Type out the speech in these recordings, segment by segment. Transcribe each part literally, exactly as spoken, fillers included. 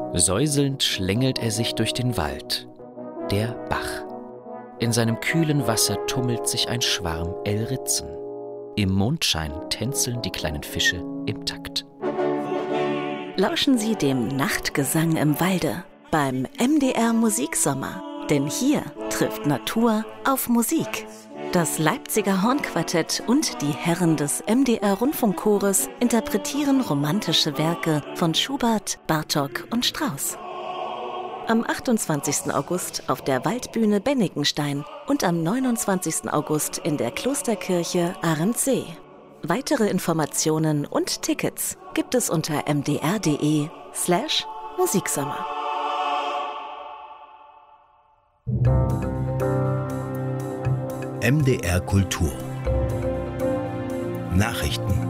Säuselnd schlängelt er sich durch den Wald. Der Bach. In seinem kühlen Wasser tummelt sich ein Schwarm Elritzen. Im Mondschein tänzeln die kleinen Fische im Takt. Lauschen Sie dem Nachtgesang im Walde beim M D R Musiksommer. Denn hier trifft Natur auf Musik. Das Leipziger Hornquartett und die Herren des M D R Rundfunkchores interpretieren romantische Werke von Schubert, Bartók und Strauss. Am achtundzwanzigsten August auf der Waldbühne Bennigenstein und am neunundzwanzigsten August in der Klosterkirche Arendsee. Weitere Informationen und Tickets gibt es unter mdr.de slash Musiksommer. M D R Kultur Nachrichten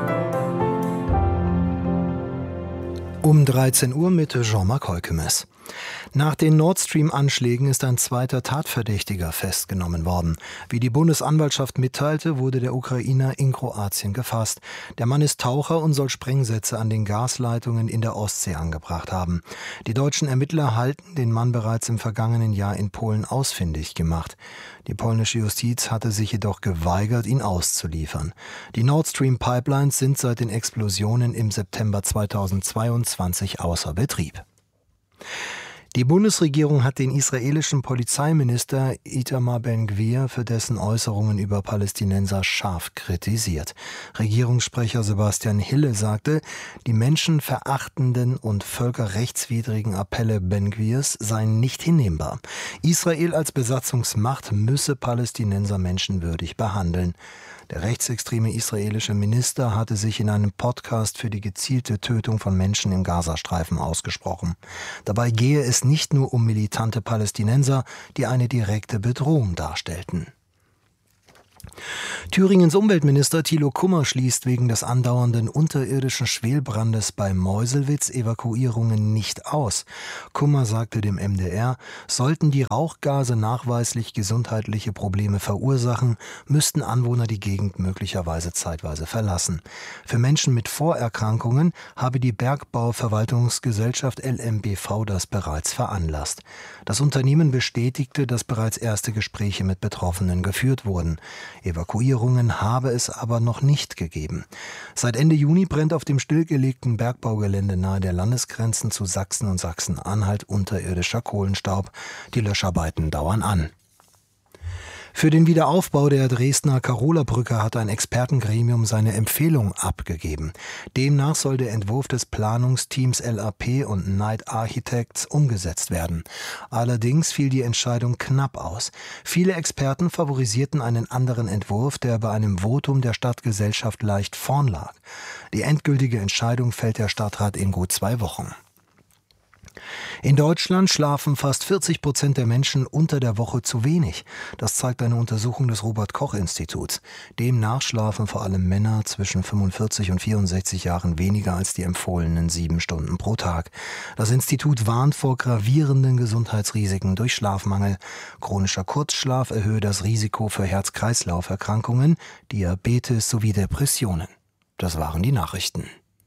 Um dreizehn Uhr mit Jean-Marc Heukemes. Nach den Nord Stream-Anschlägen ist ein zweiter Tatverdächtiger festgenommen worden. Wie die Bundesanwaltschaft mitteilte, wurde der Ukrainer in Kroatien gefasst. Der Mann ist Taucher und soll Sprengsätze an den Gasleitungen in der Ostsee angebracht haben. Die deutschen Ermittler halten den Mann bereits im vergangenen Jahr in Polen ausfindig gemacht. Die polnische Justiz hatte sich jedoch geweigert, ihn auszuliefern. Die Nord Stream-Pipelines sind seit den Explosionen im September zweitausendzweiundzwanzig außer Betrieb. Die Bundesregierung hat den israelischen Polizeiminister Itamar Ben-Gvir für dessen Äußerungen über Palästinenser scharf kritisiert. Regierungssprecher Sebastian Hille sagte, die menschenverachtenden und völkerrechtswidrigen Appelle Ben-Gvirs seien nicht hinnehmbar. Israel als Besatzungsmacht müsse Palästinenser menschenwürdig behandeln. Der rechtsextreme israelische Minister hatte sich in einem Podcast für die gezielte Tötung von Menschen im Gazastreifen ausgesprochen. Dabei gehe es nicht nur um militante Palästinenser, die eine direkte Bedrohung darstellten. Thüringens Umweltminister Thilo Kummer schließt wegen des andauernden unterirdischen Schwelbrandes bei Meuselwitz Evakuierungen nicht aus. Kummer sagte dem M D R, sollten die Rauchgase nachweislich gesundheitliche Probleme verursachen, müssten Anwohner die Gegend möglicherweise zeitweise verlassen. Für Menschen mit Vorerkrankungen habe die Bergbauverwaltungsgesellschaft L M B V das bereits veranlasst. Das Unternehmen bestätigte, dass bereits erste Gespräche mit Betroffenen geführt wurden. Evakuierungen habe es aber noch nicht gegeben. Seit Ende Juni brennt auf dem stillgelegten Bergbaugelände nahe der Landesgrenzen zu Sachsen und Sachsen-Anhalt unterirdischer Kohlenstaub. Die Löscharbeiten dauern an. Für den Wiederaufbau der Dresdner Karola-Brücke hat ein Expertengremium seine Empfehlung abgegeben. Demnach soll der Entwurf des Planungsteams L A P und Knight Architects umgesetzt werden. Allerdings fiel die Entscheidung knapp aus. Viele Experten favorisierten einen anderen Entwurf, der bei einem Votum der Stadtgesellschaft leicht vorn lag. Die endgültige Entscheidung fällt der Stadtrat in gut zwei Wochen. In Deutschland schlafen fast vierzig Prozent der Menschen unter der Woche zu wenig. Das zeigt eine Untersuchung des Robert-Koch-Instituts. Demnach schlafen vor allem Männer zwischen fünfundvierzig und vierundsechzig Jahren weniger als die empfohlenen sieben Stunden pro Tag. Das Institut warnt vor gravierenden Gesundheitsrisiken durch Schlafmangel. Chronischer Kurzschlaf erhöhe das Risiko für Herz-Kreislauf-Erkrankungen, Diabetes sowie Depressionen. Das waren die Nachrichten.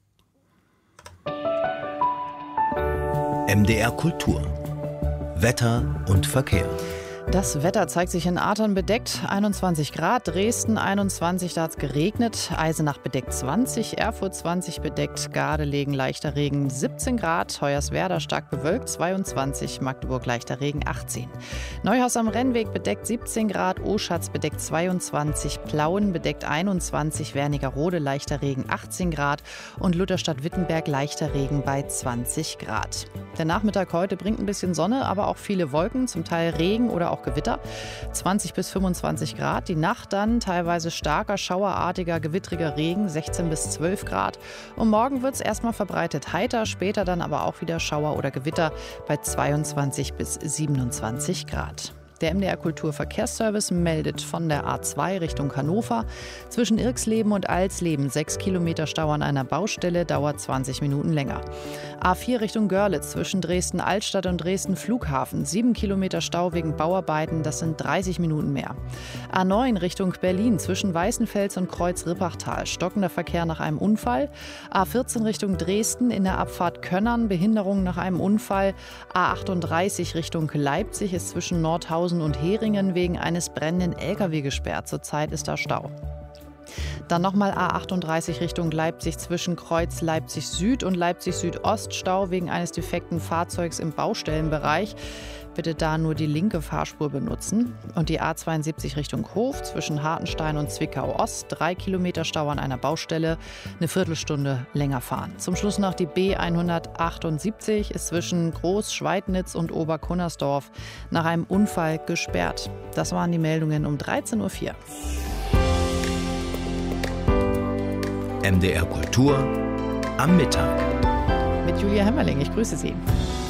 M D R Kultur Wetter und Verkehr. Das Wetter zeigt sich in Athern bedeckt, einundzwanzig Grad, Dresden einundzwanzig, da hat es geregnet, Eisenach bedeckt zwanzig, Erfurt zwanzig bedeckt, Gardelegen leichter Regen siebzehn Grad, Hoyerswerda stark bewölkt zweiundzwanzig, Magdeburg leichter Regen achtzehn. Neuhaus am Rennweg bedeckt siebzehn Grad, Oschatz bedeckt zweiundzwanzig, Plauen bedeckt einundzwanzig, Wernigerode leichter Regen achtzehn Grad und Lutherstadt-Wittenberg leichter Regen bei zwanzig Grad. Der Nachmittag heute bringt ein bisschen Sonne, aber auch viele Wolken, zum Teil Regen oder auch Gewitter. zwanzig bis fünfundzwanzig Grad. Die Nacht dann teilweise starker, schauerartiger, gewittriger Regen, sechzehn bis zwölf Grad. Und morgen wird es erstmal verbreitet heiter, später dann aber auch wieder Schauer oder Gewitter bei zweiundzwanzig bis siebenundzwanzig Grad. Der M D R Kulturverkehrsservice meldet von der A zwei Richtung Hannover zwischen Irxleben und Alsleben sechs Kilometer Stau an einer Baustelle, dauert zwanzig Minuten länger. A vier Richtung Görlitz zwischen Dresden-Altstadt und Dresden-Flughafen sieben Kilometer Stau wegen Bauarbeiten, das sind dreißig Minuten mehr. A neun Richtung Berlin zwischen Weißenfels und Kreuz-Rippachtal stockender Verkehr nach einem Unfall. A vierzehn Richtung Dresden in der Abfahrt Könnern Behinderung nach einem Unfall. A achtunddreißig Richtung Leipzig ist zwischen Nordhausen und Heringen wegen eines brennenden L K W gesperrt. Zurzeit ist da Stau. Dann nochmal A achtunddreißig Richtung Leipzig zwischen Kreuz Leipzig Süd und Leipzig Südost Stau wegen eines defekten Fahrzeugs im Baustellenbereich. Bitte da nur die linke Fahrspur benutzen. Und die A zweiundsiebzig Richtung Hof zwischen Hartenstein und Zwickau Ost. Drei Kilometer Stau an einer Baustelle, eine Viertelstunde länger fahren. Zum Schluss noch die B hundertachtundsiebzig ist zwischen Groß-Schweidnitz und Oberkunnersdorf nach einem Unfall gesperrt. Das waren die Meldungen um dreizehn Uhr vier. M D R Kultur am Mittag. Mit Julia Hemmerling, ich grüße Sie.